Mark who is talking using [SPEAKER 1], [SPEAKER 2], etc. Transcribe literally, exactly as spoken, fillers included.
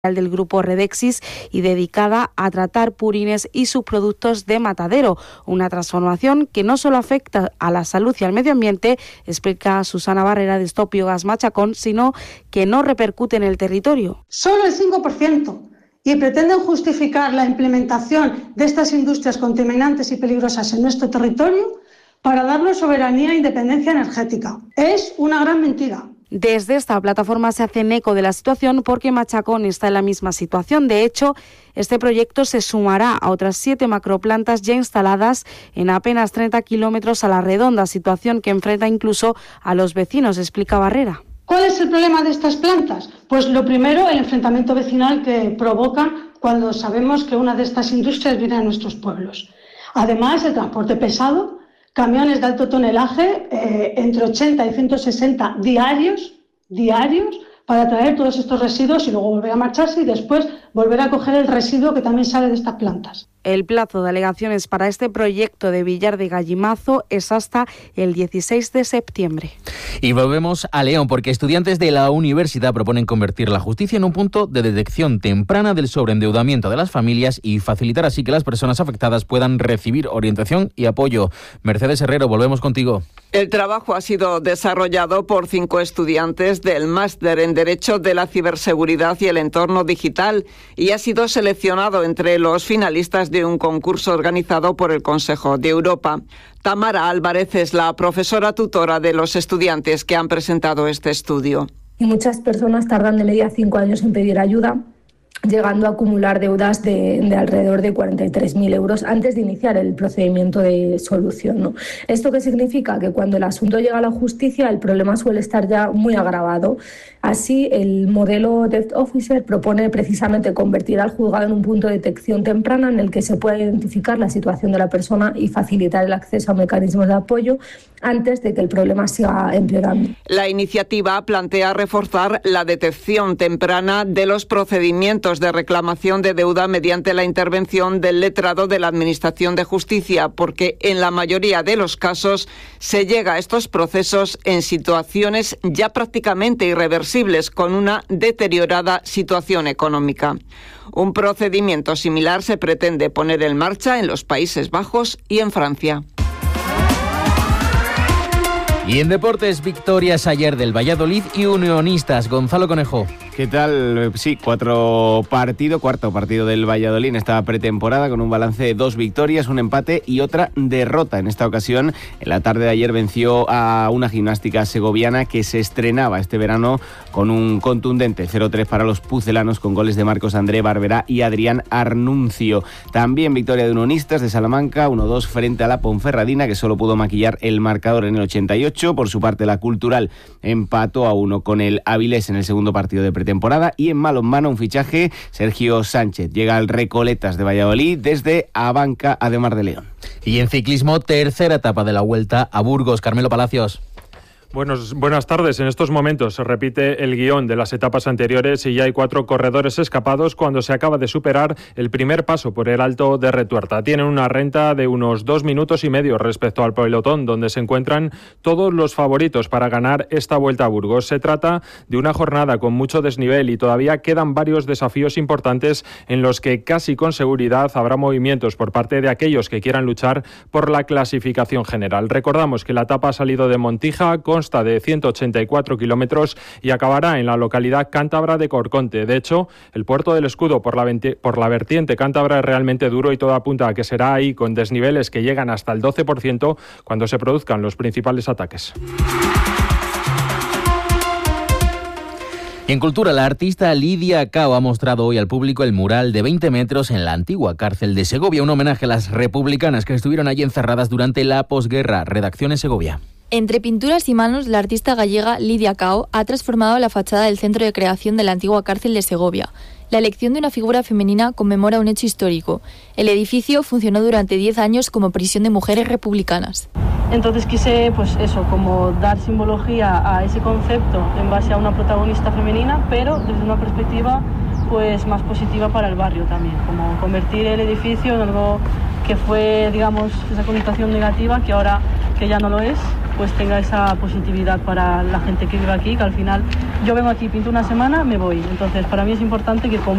[SPEAKER 1] del grupo Redexis y dedicada a tratar purines y subproductos de matadero. Una transformación que no solo afecta a la salud y al medio ambiente, explica Susana Barrera de Stop Biogas Machacón, sino que no repercute en el territorio.
[SPEAKER 2] Solo el cinco por ciento. Y pretenden justificar la implementación de estas industrias contaminantes y peligrosas en nuestro territorio para darnos soberanía e independencia energética. Es una gran mentira.
[SPEAKER 1] Desde esta plataforma se hacen eco de la situación porque Machacón está en la misma situación. De hecho, este proyecto se sumará a otras siete macroplantas ya instaladas en apenas treinta kilómetros a la redonda, situación que enfrenta incluso a los vecinos, explica Barrera.
[SPEAKER 2] ¿Cuál es el problema de estas plantas? Pues lo primero, el enfrentamiento vecinal que provocan cuando sabemos que una de estas industrias viene a nuestros pueblos. Además, el transporte pesado, camiones de alto tonelaje, eh, entre ochenta y ciento sesenta diarios, diarios, para traer todos estos residuos y luego volver a marcharse y después volver a coger el residuo que también sale de estas plantas.
[SPEAKER 1] El plazo de alegaciones para este proyecto de Villar de Gallimazo es hasta el dieciséis de septiembre.
[SPEAKER 3] Y volvemos a León, porque estudiantes de la universidad proponen convertir la justicia en un punto de detección temprana del sobreendeudamiento de las familias y facilitar así que las personas afectadas puedan recibir orientación y apoyo. Mercedes Herrero, volvemos contigo.
[SPEAKER 4] El trabajo ha sido desarrollado por cinco estudiantes del Máster en Derecho de la Ciberseguridad y el Entorno Digital y ha sido seleccionado entre los finalistas de un concurso organizado por el Consejo de Europa. Tamara Álvarez es la profesora tutora de los estudiantes que han presentado este estudio.
[SPEAKER 5] Y muchas personas tardan de media cinco años en pedir ayuda, llegando a acumular deudas de, de alrededor de cuarenta y tres mil euros antes de iniciar el procedimiento de solución, ¿no? ¿Esto qué significa? Que cuando el asunto llega a la justicia el problema suele estar ya muy agravado. Así, el modelo Debt Officer propone precisamente convertir al juzgado en un punto de detección temprana en el que se pueda identificar la situación de la persona y facilitar el acceso a mecanismos de apoyo antes de que el problema siga empeorando.
[SPEAKER 4] La iniciativa plantea reforzar la detección temprana de los procedimientos de reclamación de deuda mediante la intervención del letrado de la Administración de Justicia, porque en la mayoría de los casos se llega a estos procesos en situaciones ya prácticamente irreversibles, con una deteriorada situación económica. Un procedimiento similar se pretende poner en marcha en los Países Bajos y en Francia.
[SPEAKER 3] Y en deportes, victorias ayer del Valladolid y Unionistas. Gonzalo Conejo.
[SPEAKER 6] ¿Qué tal? Sí, cuatro partido, cuarto partido del Valladolid en esta pretemporada con un balance de dos victorias, un empate y otra derrota. En esta ocasión, en la tarde de ayer venció a una gimnástica segoviana que se estrenaba este verano con un contundente cero tres para los pucelanos con goles de Marcos André Barberá y Adrián Arnuncio. También victoria de Unionistas de Salamanca, uno dos frente a la Ponferradina que solo pudo maquillar el marcador en el ochenta y ocho. Por su parte, la Cultural empató a uno con el Avilés en el segundo partido de pretemporada. Y en balonmano, un fichaje, Sergio Sánchez llega al Recoletas de Valladolid desde Abanca a Mar de León.
[SPEAKER 3] Y en ciclismo, tercera etapa de la Vuelta a Burgos. Carmelo Palacios.
[SPEAKER 7] Buenos, buenas tardes. En estos momentos se repite el guión de las etapas anteriores y ya hay cuatro corredores escapados cuando se acaba de superar el primer paso por el Alto de Retuerta. Tienen una renta de unos dos minutos y medio respecto al pelotón, donde se encuentran todos los favoritos para ganar esta Vuelta a Burgos. Se trata de una jornada con mucho desnivel y todavía quedan varios desafíos importantes en los que casi con seguridad habrá movimientos por parte de aquellos que quieran luchar por la clasificación general. Recordamos que la etapa ha salido de Montija con consta de ciento ochenta y cuatro kilómetros y acabará en la localidad cántabra de Corconte. De hecho, el puerto del Escudo por la, por la vertiente cántabra es realmente duro y todo apunta a que será ahí con desniveles que llegan hasta el doce por ciento cuando se produzcan los principales ataques.
[SPEAKER 3] En cultura, la artista Lidia Cao ha mostrado hoy al público el mural de veinte metros en la antigua cárcel de Segovia, un homenaje a las republicanas que estuvieron allí encerradas durante la posguerra. Redacción en Segovia.
[SPEAKER 8] Entre pinturas y manos, la artista gallega Lidia Cao ha transformado la fachada del centro de creación de la antigua cárcel de Segovia. La elección de una figura femenina conmemora un hecho histórico. El edificio funcionó durante diez años como prisión de mujeres republicanas.
[SPEAKER 9] Entonces quise, pues eso, como dar simbología a ese concepto en base a una protagonista femenina, pero desde una perspectiva pues más positiva para el barrio también, como convertir el edificio en algo que fue, digamos, esa connotación negativa, que ahora que ya no lo es, pues tenga esa positividad para la gente que vive aquí, que al final yo vengo aquí, pinto una semana, me voy. Entonces, para mí es importante que con